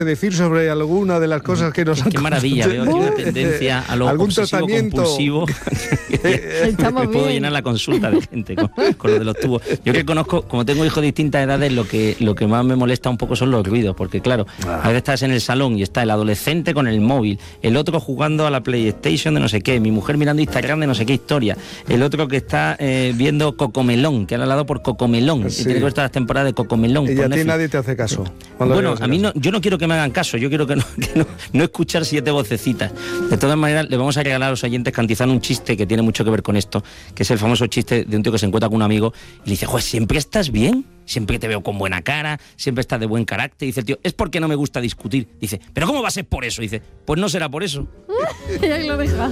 decir sobre alguna de las cosas que nos han... Qué maravilla, veo aquí una tendencia a lo obsesivo-compulsivo. Estamos puedo bien. llenar la consulta de gente con lo de los tubos. Yo que conozco, como tengo hijos de distintas edades, lo que más me molesta un poco son los ruidos, porque claro, a veces estás en el salón y está el adolescente con el móvil, el otro jugando a la PlayStation de no sé qué, mi mujer mirando Instagram de no sé qué historia, el otro que está viendo Cocomelón, que han hablado por Cocomelón, Sí. y tiene que ver todas las temporadas de Cocomelón. Y por a ti Netflix. nadie te hace caso. Bueno, a mí no, yo no quiero que me hagan caso, yo quiero que no escuchar 7 vocecitas. De todas maneras, le vamos a regalar a los oyentes Cantizano un chiste que tiene mucho que ver con esto, que es el famoso chiste de un tío que se encuentra con un amigo y le dice, joder, ¿siempre estás bien? Siempre te veo con buena cara, siempre estás de buen carácter. Dice el tío, es porque no me gusta discutir. Dice, ¿pero cómo va a ser por eso? Dice, pues no será por eso. Y ahí lo deja.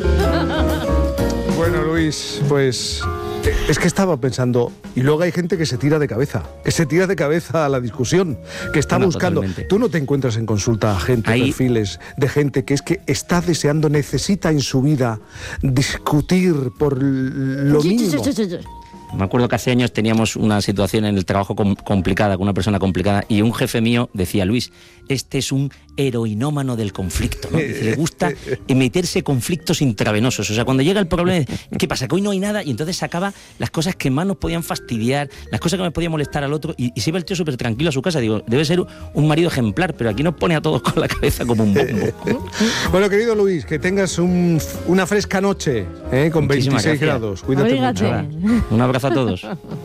Bueno, Luis, pues es que estaba pensando, y luego hay gente que se tira de cabeza a la discusión, que está buscando. Totalmente. Tú no te encuentras en consulta a gente, Ahí... perfiles de gente que es que está deseando, necesita en su vida discutir por lo mínimo. Me acuerdo que hace años teníamos una situación en el trabajo complicada, con una persona complicada, y un jefe mío decía, Luis, este es un heroinómano del conflicto, ¿no? Dice, le gusta meterse conflictos intravenosos. O sea, cuando llega el problema, ¿qué pasa? Que hoy no hay nada, y entonces sacaba las cosas que más nos podían fastidiar, las cosas que me podían molestar al otro, y se iba el tío súper tranquilo a su casa. Digo, debe ser un marido ejemplar, pero aquí nos pone a todos con la cabeza como un bombo. Bueno, querido Luis, que tengas una fresca noche, con Muchísimas 26 gracias. grados. Cuídate Abrígate. mucho. Un abrazo a todos.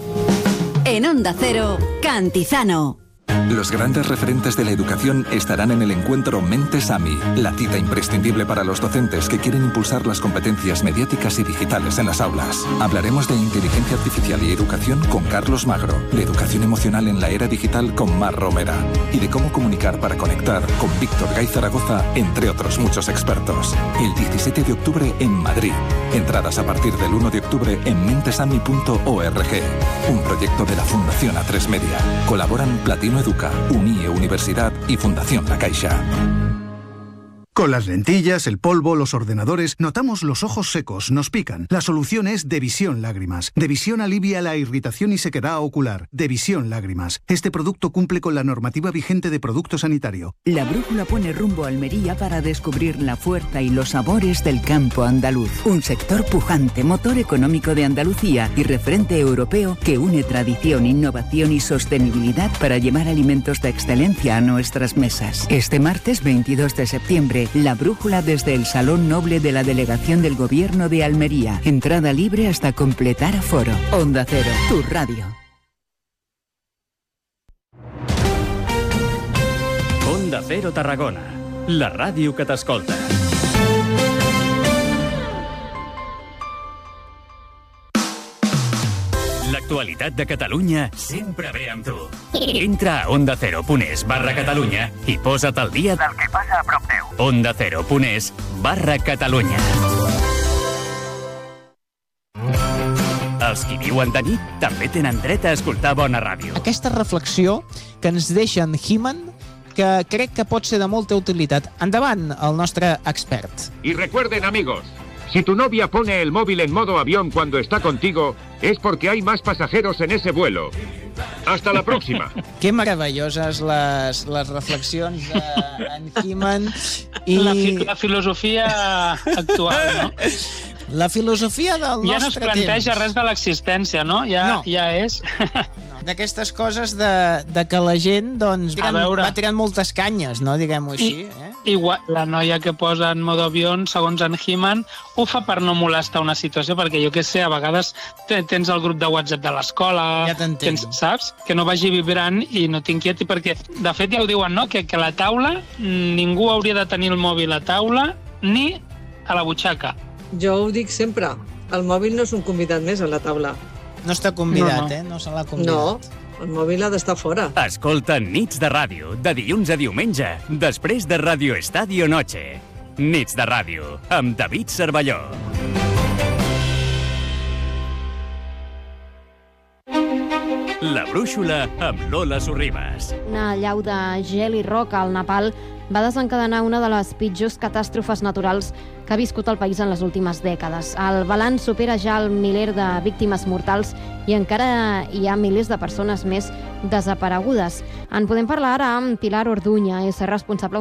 En Onda Cero, Cantizano. Los grandes referentes de la educación estarán en el encuentro Mentes AMI, la cita imprescindible para los docentes que quieren impulsar las competencias mediáticas y digitales en las aulas. Hablaremos de inteligencia artificial y educación con Carlos Magro, de educación emocional en la era digital con Mar Romera y de cómo comunicar para conectar con Víctor Gay Zaragoza, entre otros muchos expertos. El 17 de octubre en Madrid. Entradas a partir del 1 de octubre en mentesami.org. Un proyecto de la Fundación A3 Media. Colaboran Platino Educa, UNIE Universidad y Fundación La Caixa. Con las lentillas, el polvo, los ordenadores, notamos los ojos secos, nos pican. La solución es Devisión Lágrimas. Devisión alivia la irritación y sequedad ocular. Devisión Lágrimas. Este producto cumple con la normativa vigente de producto sanitario. La brújula pone rumbo a Almería para descubrir la fuerza y los sabores del campo andaluz. Un sector pujante, motor económico de Andalucía y referente europeo que une tradición, innovación y sostenibilidad para llevar alimentos de excelencia a nuestras mesas. Este martes 22 de septiembre, la brújula desde el Salón Noble de la Delegación del Gobierno de Almería. Entrada libre hasta completar aforo. Onda Cero, tu radio. Onda Cero Tarragona, la ràdio que t'escolta. L'actualitat de Catalunya sempre ve amb tu. Entra a ondacero.es/Catalunya i posa't al dia del que passa a prop teu. ondacero.es/Catalunya. Els qui viuen de nit també tenen dret a escoltar bona ràdio. Aquesta reflexió que ens deixa en He-Man, que crec que pot ser de molta utilitat. Endavant, el nostre expert. Y recuerden, amigos, si tu novia pone el móvil en modo avión cuando está contigo, es porque hay más pasajeros en ese vuelo. Hasta la próxima. Que meravelloses les reflexions d'en He-Man i... La filosofia actual, no? La filosofia del nostre temps. Ja no es planteja res de l'existència, no? Ja és... D'aquestes coses de que la gent doncs, va tirant moltes canyes, no? Diguem-ho així. Igual, la noia que posa en modo avió, segons en He-Man, ho fa per no molestar una situació, perquè jo què sé, a vegades tens el grup de WhatsApp de l'escola, saps? Que no vagi vibrant i no t'inquieti, perquè de fet ja ho diuen, no? Que la taula, ningú hauria de tenir el mòbil a taula ni a la butxaca. Jo ho dic sempre, el mòbil no és un convidat més a la taula. No està convidat, No se l'ha convidat. No, el mòbil ha d'estar fora. Escolta Nits de Ràdio, de dilluns a diumenge, després de Radio Estadio Noche. Nits de Ràdio, amb David Cervelló. La brúixola amb Lola Sorribas. Una allau de gel i roca al Nepal va desencadenar una de les pitjors catàstrofes naturals que ha viscut el país en les últimes dècades. El balanç supera ja el miler de víctimes mortals i encara hi ha milers de persones més desaparegudes. En podem parlar ara amb Pilar Orduña, és responsable